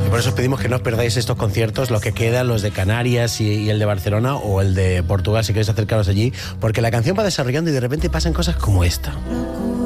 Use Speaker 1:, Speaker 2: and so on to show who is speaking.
Speaker 1: Y por eso os pedimos que no os perdáis estos conciertos, los que quedan, los de Canarias y el de Barcelona o el de Portugal, si queréis acercaros allí, porque la canción va desarrollando y de repente pasan cosas como esta.